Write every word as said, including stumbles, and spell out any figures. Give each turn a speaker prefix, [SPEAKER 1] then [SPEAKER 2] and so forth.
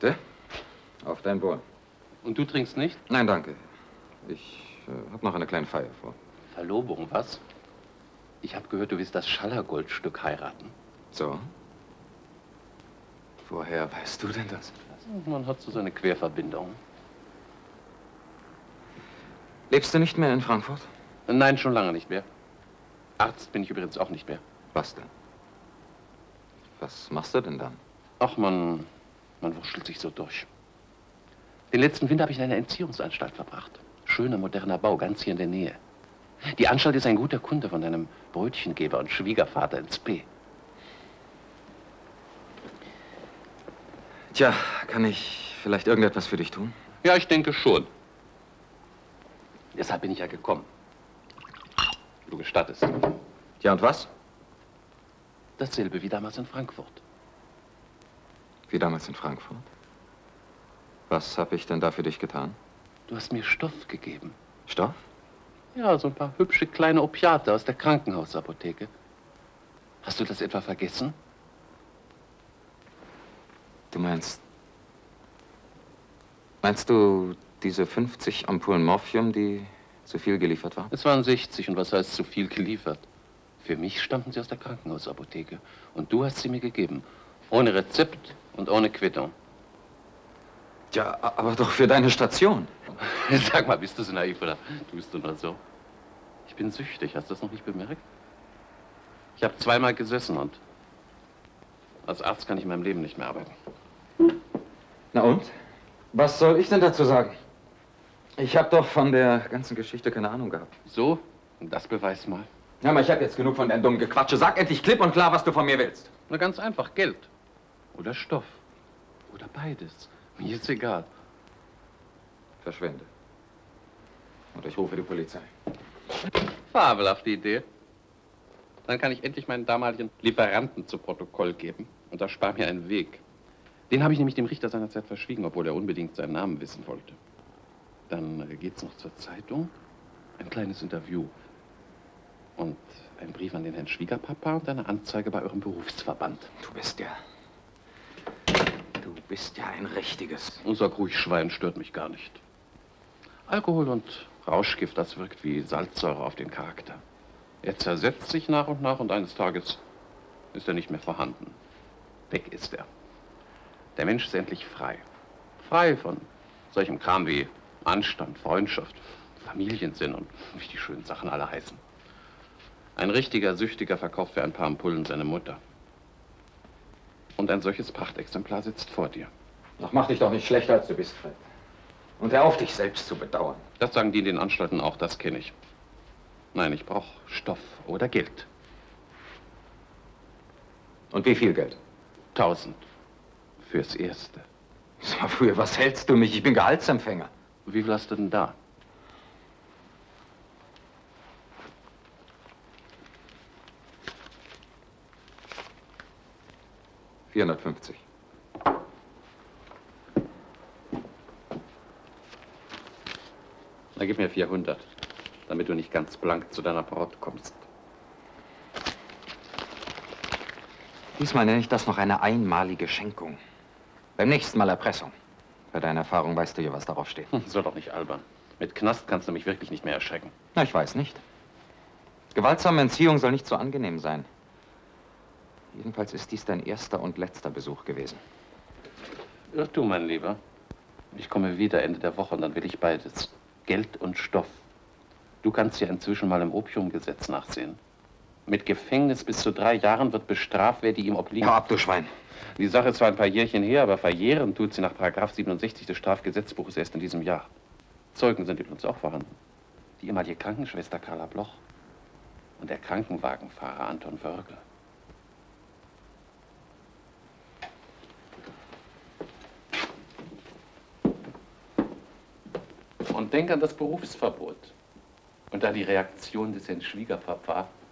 [SPEAKER 1] Bitte? Auf dein Wohl.
[SPEAKER 2] Und du trinkst nicht?
[SPEAKER 1] Nein, danke. Ich äh, habe noch eine kleine Feier vor.
[SPEAKER 2] Verlobung, was? Ich habe gehört, du willst das Schaller-Goldstück heiraten.
[SPEAKER 1] So? Woher weißt du denn das?
[SPEAKER 2] Man hat so seine Querverbindung.
[SPEAKER 1] Lebst du nicht mehr in Frankfurt?
[SPEAKER 2] Nein, schon lange nicht mehr. Arzt bin ich übrigens auch nicht mehr.
[SPEAKER 1] Was denn? Was machst du denn dann?
[SPEAKER 2] Ach, man, man wurschtelt sich so durch. Den letzten Winter habe ich in einer Entziehungsanstalt verbracht. Schöner, moderner Bau, ganz hier in der Nähe. Die Anstalt ist ein guter Kunde von deinem Brötchengeber und Schwiegervater ins P.
[SPEAKER 1] Tja, kann ich vielleicht irgendetwas für dich tun?
[SPEAKER 2] Ja, ich denke schon. Deshalb bin ich ja gekommen. Du gestattest.
[SPEAKER 1] Ja, und was?
[SPEAKER 2] Dasselbe wie damals in Frankfurt.
[SPEAKER 1] Wie damals in Frankfurt? Was habe ich denn da für dich getan?
[SPEAKER 2] Du hast mir Stoff gegeben.
[SPEAKER 1] Stoff?
[SPEAKER 2] Ja, so ein paar hübsche kleine Opiate aus der Krankenhausapotheke. Hast du das etwa vergessen?
[SPEAKER 1] Du meinst... Meinst du diese fünfzig Ampullen Morphium, die zu viel geliefert waren?
[SPEAKER 2] Es waren sechzig und was heißt zu viel geliefert? Für mich stammten sie aus der Krankenhausapotheke. Und du hast sie mir gegeben. Ohne Rezept und ohne Quittung.
[SPEAKER 1] Ja, aber doch für deine Station.
[SPEAKER 2] Sag mal, bist du so naiv oder tust du nur so? Ich bin süchtig, hast du das noch nicht bemerkt? Ich habe zweimal gesessen und als Arzt kann ich in meinem Leben nicht mehr arbeiten.
[SPEAKER 1] Na und? Was soll ich denn dazu sagen? Ich habe doch von der ganzen Geschichte keine Ahnung gehabt.
[SPEAKER 2] So? Das beweis mal.
[SPEAKER 1] Ja, aber ich habe jetzt genug von deinem dummen Gequatsche. Sag endlich klipp und klar, was du von mir willst.
[SPEAKER 2] Na, ganz einfach, Geld. Oder Stoff. Oder beides. Mir ist egal.
[SPEAKER 1] Verschwinde. Und ich rufe die Polizei.
[SPEAKER 2] Fabelhafte Idee. Dann kann ich endlich meinen damaligen Lieferanten zu Protokoll geben. Und das spart mir einen Weg. Den habe ich nämlich dem Richter seinerzeit verschwiegen, obwohl er unbedingt seinen Namen wissen wollte. Dann äh, geht's noch zur Zeitung. Ein kleines Interview. Und ein Brief an den Herrn Schwiegerpapa und eine Anzeige bei eurem Berufsverband.
[SPEAKER 1] Du bist ja... Du bist ja ein richtiges...
[SPEAKER 2] Unser Ruhigschwein stört mich gar nicht. Alkohol und Rauschgift, das wirkt wie Salzsäure auf den Charakter. Er zersetzt sich nach und nach und eines Tages ist er nicht mehr vorhanden. Weg ist er. Der Mensch ist endlich frei. Frei von solchem Kram wie Anstand, Freundschaft, Familiensinn und wie die schönen Sachen alle heißen. Ein richtiger Süchtiger verkauft für ein paar Ampullen seine Mutter. Und ein solches Prachtexemplar sitzt vor dir.
[SPEAKER 1] Ach, mach dich doch nicht schlechter, als du bist, Fred. Und hör auf, dich selbst zu bedauern.
[SPEAKER 2] Das sagen die in den Anstalten auch, das kenne ich. Nein, ich brauche Stoff oder Geld.
[SPEAKER 1] Und wie viel Geld?
[SPEAKER 2] Tausend. Fürs Erste.
[SPEAKER 1] Sag mal, früher, was hältst du mich? Ich bin Gehaltsempfänger.
[SPEAKER 2] Wie viel hast du denn da?
[SPEAKER 1] vierhundertfünfzig.
[SPEAKER 2] Na, gib mir vierhundert, damit du nicht ganz blank zu deiner Braut kommst.
[SPEAKER 1] Diesmal nenne ich das noch eine einmalige Schenkung. Beim nächsten Mal Erpressung. Bei deiner Erfahrung weißt du ja, was darauf steht.
[SPEAKER 2] Hm, soll doch nicht albern. Mit Knast kannst du mich wirklich nicht mehr erschrecken.
[SPEAKER 1] Na, ich weiß nicht. Gewaltsame Entziehung soll nicht so angenehm sein. Jedenfalls ist dies dein erster und letzter Besuch gewesen.
[SPEAKER 2] Ach du, mein Lieber. Ich komme wieder Ende der Woche und dann will ich beides. Geld und Stoff. Du kannst ja inzwischen mal im Opiumgesetz nachsehen. Mit Gefängnis bis zu drei Jahren wird bestraft, wer die ihm obliegt.
[SPEAKER 1] Hau ab, du Schwein.
[SPEAKER 2] Die Sache ist zwar ein paar Jährchen her, aber verjähren tut sie nach Paragraph siebenundsechzig des Strafgesetzbuches erst in diesem Jahr. Zeugen sind übrigens auch vorhanden. Die ehemalige Krankenschwester Carla Bloch und der Krankenwagenfahrer Anton Wörgl. Und denk an das Berufsverbot. Und an die Reaktion des Herrn Schwiegerpapa,